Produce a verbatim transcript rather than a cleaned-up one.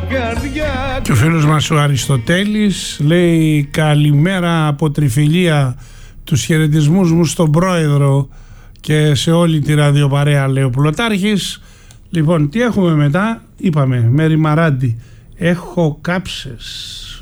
καρδιά. Και ο φίλος μας ο Αριστοτέλης λέει καλημέρα από Τριφυλία, τους χαιρετισμούς μου στον πρόεδρο και σε όλη τη ραδιοπαρέα, λέει ο Πλωτάρχης. Λοιπόν, τι έχουμε μετά? Είπαμε, Μέρη Μαράντη, έχω κάψες.